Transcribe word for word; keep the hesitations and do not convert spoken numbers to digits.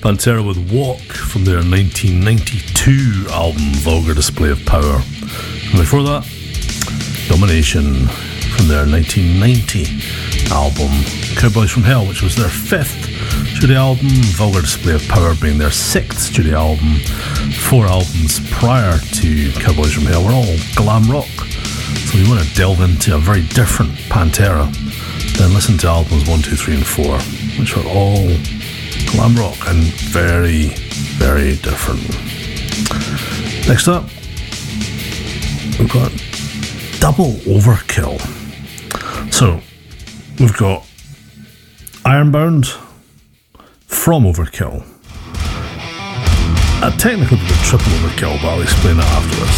Pantera with Walk from their nineteen ninety-two album Vulgar Display of Power. And before that, Domination from their nineteen ninety album Cowboys from Hell, which was their fifth studio album, Vulgar Display of Power being their sixth studio album. Four albums prior to Cowboys from Hell were all glam rock. So if you want to delve into a very different Pantera, then listen to albums one, two, three and four, which were all glam rock and very, very different. Next up, we've got Double Overkill. So, we've got Ironbound from Overkill. Uh, technically, we've got Triple Overkill, but I'll explain that after this.